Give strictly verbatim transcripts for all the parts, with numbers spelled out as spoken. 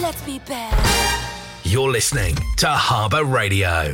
let's be bad. You're listening to Harbour Radio.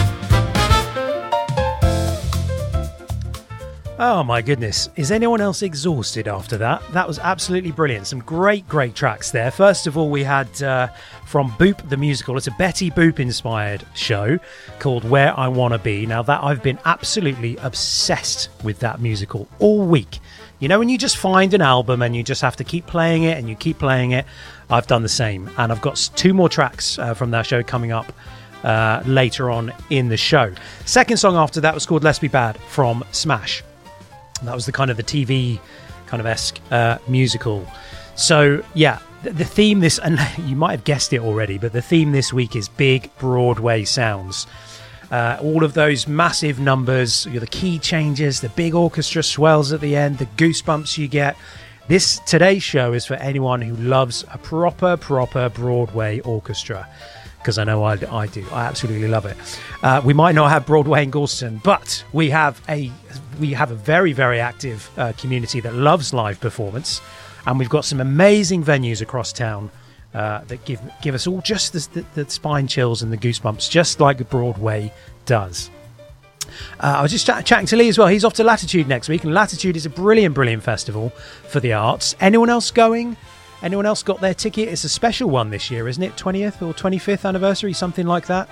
Oh my goodness, is anyone else exhausted after that? That was absolutely brilliant. Some great, great tracks there. First of all, we had uh, from Boop the Musical. It's a Betty Boop inspired show called Where I Wanna Be. Now that I've been absolutely obsessed with that musical all week. You know, when you just find an album and you just have to keep playing it and you keep playing it, I've done the same. And I've got two more tracks uh, from that show coming up uh, later on in the show. Second song after that was called Let's Be Bad from Smash. That was the kind of the T V kind of esque uh, musical. So yeah, the, the theme this, and you might have guessed it already, but the theme this week is big Broadway sounds. Uh, all of those massive numbers, the key changes, the big orchestra swells at the end, the goosebumps you get. This today's show is for anyone who loves a proper, proper Broadway orchestra. Because I know I, I do. I absolutely love it. Uh, we might not have Broadway in Galston, but we have a we have a very, very active uh, community that loves live performance, and we've got some amazing venues across town uh, that give give us all just the, the, the spine chills and the goosebumps, just like Broadway does. Uh, I was just ch- chatting to Lee as well. He's off to Latitude next week, and Latitude is a brilliant, brilliant festival for the arts. Anyone else going? Anyone else got their ticket? It's a special one this year, isn't it? twentieth or twenty-fifth anniversary, something like that.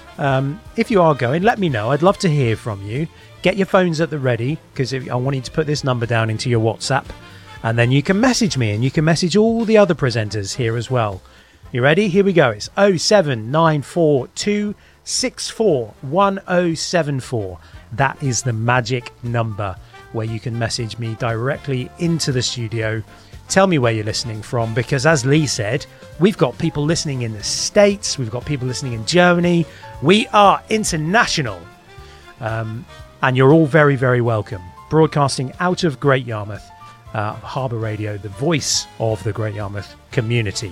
Um, if you are going, let me know. I'd love to hear from you. Get your phones at the ready, because I want you to put this number down into your WhatsApp, and then you can message me, and you can message all the other presenters here as well. You ready? Here we go. It's oh seven nine four two six four one oh seven four. That is the magic number where you can message me directly into the studio. Tell me where you're listening from, because as Lee said, we've got people listening in the States, we've got people listening in Germany. We are international. Um, and you're all very, very welcome. Broadcasting out of Great Yarmouth, uh, Harbour Radio, the voice of the Great Yarmouth community.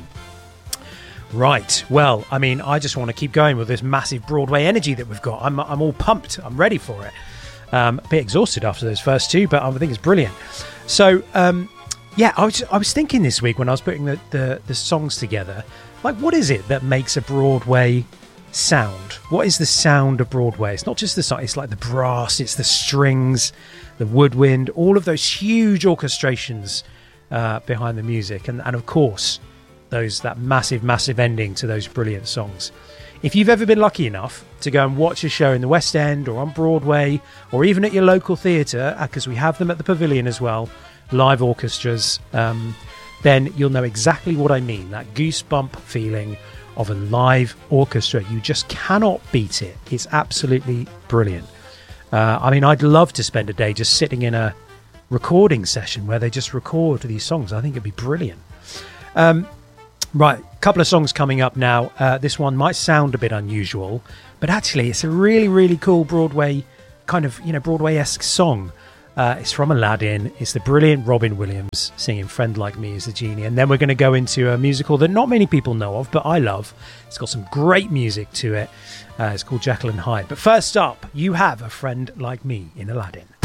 Right, well, I mean, I just want to keep going with this massive Broadway energy that we've got. I'm, I'm all pumped. I'm ready for it. Um, a bit exhausted after those first two, but I think it's brilliant. So, um, yeah, I was I was thinking this week when I was putting the, the, the songs together, like, what is it that makes a Broadway sound? What is the sound of Broadway? It's not just the song, it's like the brass, it's the strings, the woodwind, all of those huge orchestrations uh, behind the music, and, and of course, those that massive, massive ending to those brilliant songs. If you've ever been lucky enough to go and watch a show in the West End or on Broadway, or even at your local theatre, because we have them at the Pavilion as well, live orchestras, um, then you'll know exactly what I mean. That goosebump feeling of a live orchestra. You just cannot beat it. It's absolutely brilliant. Uh, I mean, I'd love to spend a day just sitting in a recording session where they just record these songs. I think it'd be brilliant. Um, right, a couple of songs coming up now. Uh, this one might sound a bit unusual, but actually it's a really, really cool Broadway, kind of, you know, Broadway-esque song. Uh, it's from Aladdin. It's the brilliant Robin Williams singing Friend Like Me is the Genie. And then we're going to go into a musical that not many people know of, but I love. It's got some great music to it. Uh, it's called Jekyll and Hyde. But first up, you have A Friend Like Me in Aladdin.